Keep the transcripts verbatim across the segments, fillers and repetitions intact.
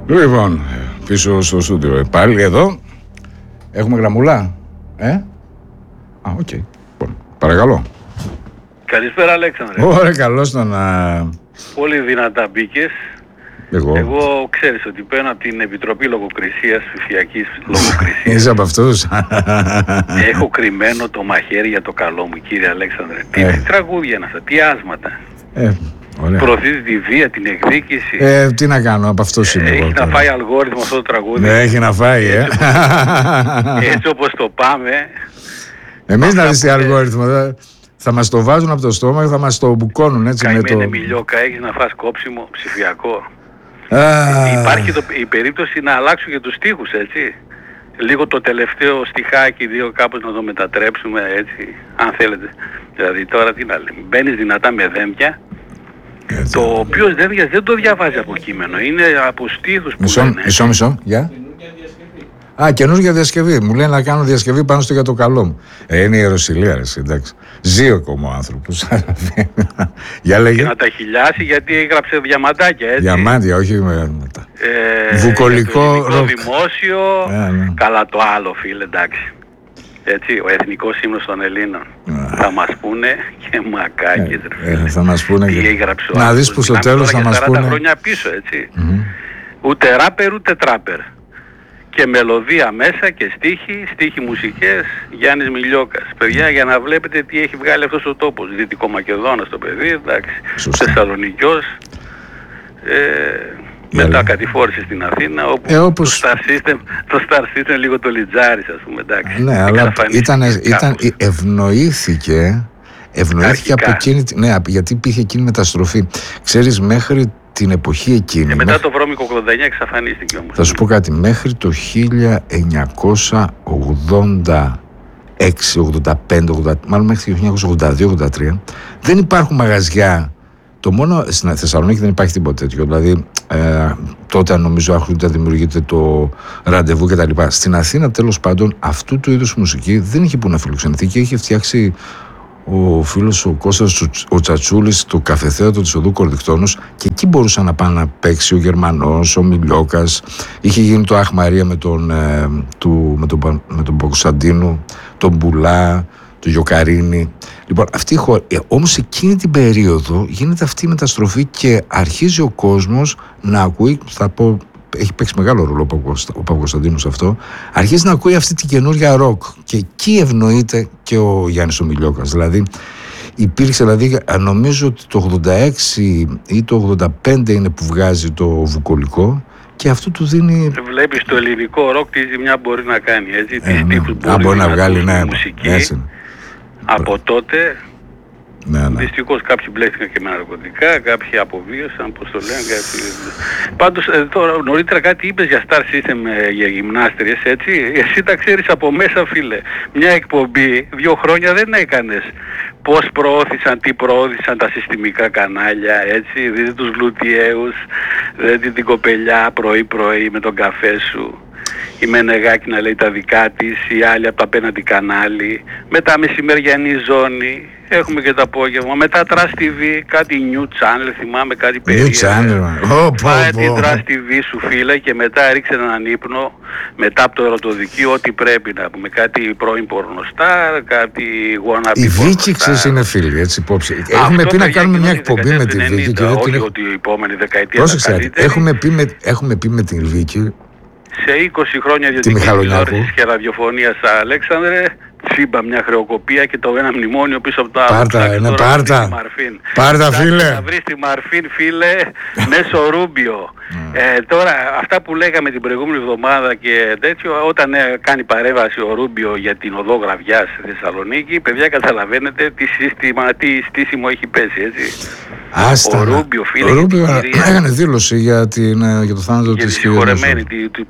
Λοιπόν, πίσω στο στούντιο. Ε, πάλι εδώ. Έχουμε γραμμούλα. Ε? Α, οκ. Okay. Παρακαλώ. Καλησπέρα, Αλέξανδρε. Ωραία, καλώς τον... Α... Πολύ δυνατά μπήκες. Εγώ. Εγώ ξέρεις ότι παίρνω από την Επιτροπή Λογοκρισίας, ψηφιακής λογοκρισίας. Είσαι από αυτούς. Έχω κρυμμένο το μαχαίρι για το καλό μου, κύριε Αλέξανδρε. Ε. Τι τραγούδια είναι αυτά, τι άσματα. Ε, προωθείς τη βία, την εκδίκηση. Ε, τι να κάνω, από αυτός είμαι. Έχει εγώ, να τώρα. φάει αλγόριθμο αυτό το τραγούδι. Ναι, έχει να φάει, ε. Έτσι όπως το πάμε. Εμείς να δεις τι αλγόριθμο. Θα μας το βάζουν από το στόμα και θα μας το μπουκώνουν έτσι. Καημένε με το... μιλιόκα, έχεις να φας κόψιμο ψηφιακό. Ah. Υπάρχει το, η περίπτωση να αλλάξουν και τους στίχους, έτσι. Λίγο το τελευταίο στιχάκι, λίγο κάπως να το μετατρέψουμε, έτσι, αν θέλετε. Δηλαδή τώρα τι να λέμε, μπαίνεις δυνατά με δέμπια, έτσι. Το οποίο δέμπιας δεν το διαβάζει από κείμενο, είναι από στίχους που μισό, λένε. Μισό, μισό, για. Α, καινούργια διασκευή. Μου λένε να κάνω διασκευή πάνω στο για το καλό μου. Ε, είναι η Ιεροσυλία, ρε, εντάξει. Ζει ακόμα ο άνθρωπος. Για λέγε. Και να τα χιλιάσει γιατί έγραψε διαμαντάκια, έτσι. Διαμάντια, όχι μετά. Ε, Βουκολικό ροκ. Δημόσιο, ε, ναι. Καλά το άλλο, φίλε, εντάξει. Έτσι, ο εθνικός ύμνος των Ελλήνων. Yeah. Θα μας πούνε και μακάκες. Ε, ε, θα μας πούνε τι και... έγραψε ο να δεις που στο τέλος θα μας πούνε. σαράντα χρόνια πίσω, έτσι. Mm-hmm. Ούτε ράπερ ούτε τράπερ. Και μελωδία μέσα και στίχοι, στίχοι μουσικές, Γιάννης Μιλιόκας. Παιδιά, για να βλέπετε τι έχει βγάλει αυτός ο τόπος. Δυτικό Μακεδόνας το παιδί, εντάξει. Θεσσαλονικιός. Ε, μετά κατηφόρησε στην Αθήνα, όπου ε, όπως... το, Star System, το Star System λίγο το λιτζάρισε, ας πούμε, εντάξει. Ναι, αλλά ήταν, ήταν, ευνοήθηκε, ευνοήθηκε από εκείνη, ναι, γιατί υπήρχε εκείνη η μεταστροφή. Ξέρεις, μέχρι την εποχή εκείνη... Και μετά μέχρι... το βρώμικο ογδόντα εννιά εξαφανίστηκε όμως. Θα σου πω κάτι, μέχρι το χίλια εννιακόσια ογδόντα έξι ογδόντα πέντε, ογδόντα, μάλλον μέχρι το χίλια εννιακόσια ογδόντα δύο ογδόντα τρία, δεν υπάρχουν μαγαζιά. Το μόνο στην Θεσσαλονίκη δεν υπάρχει τίποτα τέτοιο. Δηλαδή, ε, τότε νομίζω άρχισε να δημιουργείται το ραντεβού κτλ. Στην Αθήνα, τέλος πάντων, αυτού του είδους μουσική δεν είχε που να φιλοξενηθεί και είχε φτιάξει ο φίλος ο Κώστας ο Τσατσούλης το καφεθέατρο της Οδού Κορδικτόνους και εκεί μπορούσε να πάει να παίξει ο Γερμανός, ο Μιλιόκας. Είχε γίνει το Αχ Μαρία με τον, ε, του, με τον, με τον Κωνσταντίνου, τον Μπουλά, τον Γιοκαρίνη. Λοιπόν, αυτή η χώρα, ε, όμως εκείνη την περίοδο γίνεται αυτή η μεταστροφή και αρχίζει ο κόσμος να ακούει, θα πω, έχει παίξει μεγάλο ρόλο ο Παπακοσταντίνος αυτό, αρχίζει να ακούει αυτή την καινούργια ροκ και εκεί ευνοείται και ο Γιάννης ο Μιλιόκας. Δηλαδή υπήρξε, δηλαδή νομίζω ότι το ογδόντα έξι ή το ογδόντα πέντε είναι που βγάζει το βουκολικό και αυτό του δίνει... Βλέπεις το ελληνικό ροκ τι ζημιά μπορεί να κάνει, έτσι, τι ε, στίχους ναι. μπορεί, μπορεί να, να βγάλει, ναι, μουσική. Έτσι. Από τότε, ναι, ναι. δυστυχώς κάποιοι μπλέχτηκαν και με ναρκωτικά, κάποιοι αποβίωσαν, πώς το λένε, κάποιοι... Πάντως ε, τώρα νωρίτερα κάτι είπες για Star System, ε, για γυμνάστριες, έτσι, εσύ τα ξέρεις από μέσα, φίλε. Μια εκπομπή, δύο χρόνια δεν έκανες. Πώς προώθησαν, τι προώθησαν τα συστημικά κανάλια, έτσι, δηλαδή τους Λουτιέους, δηλαδή την κοπελιά πρωί-πρωί με τον καφέ σου. Η Μενεγάκη να λέει τα δικά της, η άλλη από το απέναντι κανάλι, μετά μεσημεριανή ζώνη, έχουμε και το απόγευμα, μετά Trust τι βι, κάτι New Channel, θυμάμαι κάτι περίεργο. New Channel, Πάει την Trust τι βι σου, φίλε, και μετά ρίξε έναν ύπνο, μετά από το ερωτοδικείο, ό,τι πρέπει να πούμε, κάτι πρώην πορνοστάρ, κάτι wannabe η Βίκη, ξέρεις, είναι φίλη, έτσι, υπόψη. Έχουμε πει να κάνουμε μια εκπομπή με τη Βίκη και δεν την... Όχι ότι η επόμενη δεκαετία πρόσεξε, έχουμε πει με, έχουμε πει με την Βίκη σε είκοσι χρόνια ιδιωτικής τηλεόρασης και ραδιοφωνίας, Αλέξανδρε, τσίμπα μια χρεοκοπία και το ένα μνημόνιο πίσω από το άλλο. Πάρτα, ναι, πάρτα. Πάρτα, φίλε. Θα βρεις τη Μαρφίν, φίλε, μέσω Ρούμπιο. Mm. Ε, τώρα, αυτά που λέγαμε την προηγούμενη εβδομάδα και τέτοιο, όταν ε, κάνει παρέμβαση ο Ρούμπιο για την οδό Γραβιάς στη Θεσσαλονίκη, παιδιά, καταλαβαίνετε τι σύστημα, τι στήσιμο έχει πέσει, έτσι. Άστα, ο Ρούμπιο, φίλε, ο Ρούμπιο έκανε δήλωση για, την, για το θάνατο της συγχωρεμένη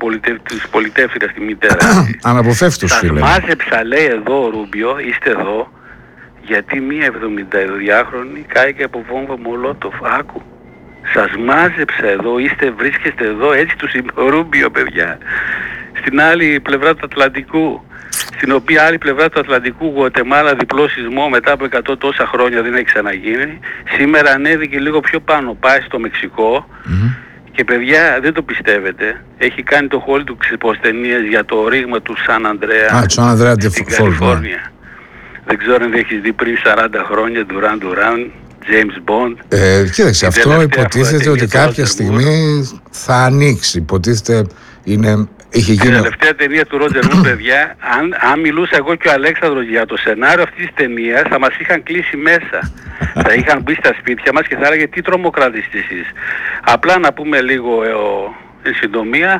της πολιτεύθυρας τη μητέρα. Αναποφεύκτος, φίλε. Σας μάζεψα, λέει, εδώ ο Ρούμπιο, είστε εδώ, γιατί μία εβδομηνταδυάχρονη κάηκε από βόμβα Μολότοφ. Άκου. Σας μάζεψα εδώ, είστε, βρίσκεστε εδώ, έτσι τους είπε ο Ρούμπιο, παιδιά. Στην άλλη πλευρά του Ατλαντικού, στην οποία άλλη πλευρά του Ατλαντικού, Γουατεμάλα, διπλό σεισμό μετά από εκατό τόσα χρόνια δεν έχει ξαναγίνει. Σήμερα ανέβηκε λίγο πιο πάνω, πάει στο Μεξικό mm-hmm. Και παιδιά, δεν το πιστεύετε, έχει κάνει το Hollywood ξυπός ταινίες για το ρήγμα του Σαν Ανδρέα Α, Σαν Ανδρέα στην Καλιφόρνια. Δεν ξέρω αν έχεις δει πριν σαράντα χρόνια Duran Duran, James Bond. Ε, κοίταξε, αυτό υποτίθεται ότι κάποια στιγμή θα ανοίξει. Υποτίθεται είναι... Είχε γίνει... Η τελευταία ταινία του Ρότζερ Μουρ, παιδιά, αν, αν μιλούσα εγώ και ο Αλέξανδρος για το σενάριο αυτής της ταινίας, θα μας είχαν κλείσει μέσα. Θα είχαν μπει στα σπίτια μας και θα έλεγε τι τρομοκράτης εσείς. Απλά να πούμε λίγο ε, ο, εν συντομία,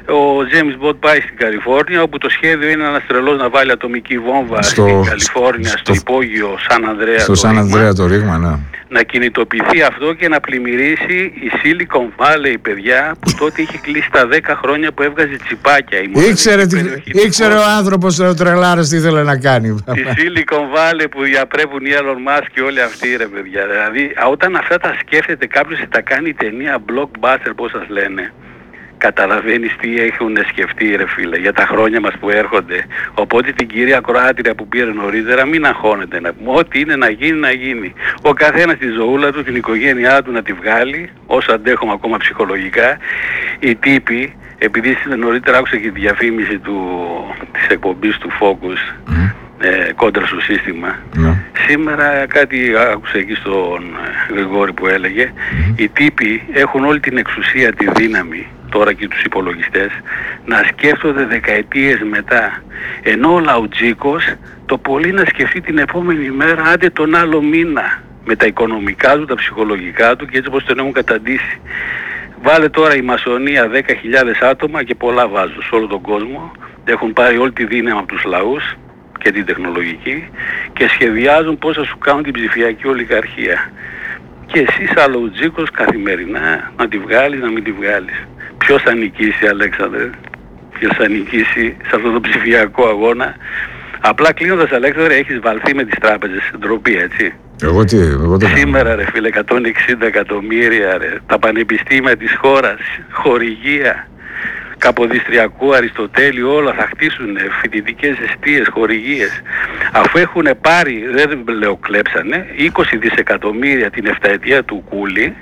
ο James Bond πάει στην Καλιφόρνια, όπου το σχέδιο είναι ένας τρελός να βάλει ατομική βόμβα στο, στην Καλιφόρνια, στο, στο υπόγειο Σαν Ανδρέα. Στο Σαν Ανδρέα το ρήγμα, ναι. Να κινητοποιηθεί αυτό και να πλημμυρίσει η Silicon Valley, παιδιά, που τότε είχε κλείσει τα δέκα χρόνια που έβγαζε τσιπάκια. Ήξερε, τι, ήξερε ο άνθρωπος ο τρελάρας τι ήθελε να κάνει. Τη Silicon Valley που διαπρέπουν οι Elon Musk και όλοι αυτοί, ρε παιδιά. Δηλαδή, όταν αυτά τα σκέφτεται κάποιος και τα κάνει ταινία blockbuster, πώς σας λένε, καταλαβαίνεις τι έχουν σκεφτεί, ρε φίλε, για τα χρόνια μας που έρχονται. Οπότε την κυρία Κροάτρια που πήρε νωρίτερα, μην αγχώνεται, να πούμε ό,τι είναι να γίνει, να γίνει. Ο καθένας τη ζωούλα του, την οικογένειά του να τη βγάλει, όσο αντέχουμε ακόμα ψυχολογικά. Οι τύποι, επειδή νωρίτερα άκουσα και τη διαφήμιση του, της εκπομπής του Focus, mm. ε, κόντρα στο σύστημα, mm. σήμερα κάτι άκουσα εκεί στον ε, Γρηγόρη που έλεγε, mm. οι τύποι έχουν όλη την εξουσία, τη δύναμη, τώρα και τους υπολογιστές, να σκέφτονται δεκαετίες μετά. Ενώ ο Λαουτζίκος το πολύ να σκεφτεί την επόμενη μέρα, άντε τον άλλο μήνα, με τα οικονομικά του, τα ψυχολογικά του και έτσι όπως τον έχουν καταντήσει. Βάλε τώρα η μασονία δέκα χιλιάδες άτομα και πολλά βάζουν σε όλο τον κόσμο, έχουν πάρει όλη τη δύναμη από τους λαούς και την τεχνολογική και σχεδιάζουν πώς θα σου κάνουν την ψηφιακή ολιγαρχία. Και εσύ σαν Λαουτζίκος καθημερινά να τη βγάλεις, να μην τη βγάλεις. Ποιος θα νικήσει, Αλέξανδρε, ποιος θα νικήσει σε αυτό το ψηφιακό αγώνα. Απλά κλείνοντας, Αλέξανδρε, έχεις βαλθεί με τις τράπεζες, ντροπή, έτσι. Εγώ τι, εγώ τι. Σήμερα, ρε φίλε, εκατόν εξήντα εκατομμύρια, ρε, τα πανεπιστήμια της χώρας, χορηγία, Καποδιστριακού, Αριστοτέλειου, όλα θα χτίσουν φοιτητικές εστίες, χορηγίες. Αφού έχουν πάρει, δεν λέω κλέψανε, είκοσι δισεκατομμύρια την εφταετία του Κούλη,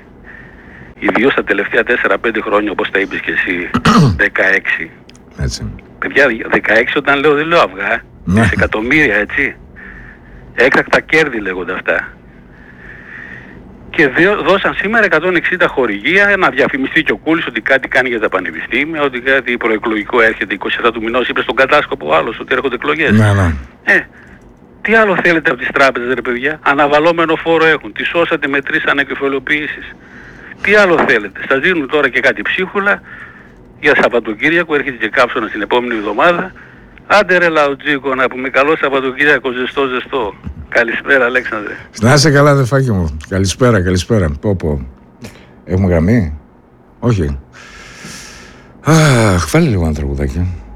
ιδίως τα τελευταία τέσσερα πέντε χρόνια, όπως τα είπες και εσύ, δεκαέξι. Έτσι. Παιδιά, δεκαέξι όταν λέω δεν λέω αυγά, δισεκατομμύρια, έτσι. Έκτακτα κέρδη λέγονται αυτά. Και δώσαν σήμερα εκατόν εξήντα χορηγία, να διαφημιστεί και ο Κούλης ότι κάτι κάνει για τα πανεπιστήμια, ότι κάτι προεκλογικό έρχεται είκοσι επτά του μηνός, είπε στον κατάσκοπο ο άλλος ότι έρχονται εκλογές. Ναι, ναι. Ε, τι άλλο θέλετε από τις τράπεζες, ρε παιδιά? Αναβαλώμενο φόρο έχουν, τις σώσατε με τρεις ανακεφαλαιοποιήσεις. Τι άλλο θέλετε? Σας δίνουν τώρα και κάτι ψίχουλα για Σαββατοκύριακο, έρχεται και κάψωνα την επόμενη εβδομάδα. Άντε ρε Λαουτζίκο, να πούμε καλό Σαββατοκύριακο, ζεστό ζεστό. Καλησπέρα, Αλέξανδρε. Να είσαι καλά, αδερφάκι μου. Καλησπέρα, καλησπέρα. Πω πω. Έχουμε γραμμή? Όχι. Αχ, βάλει λίγο ένα τραγουδάκι.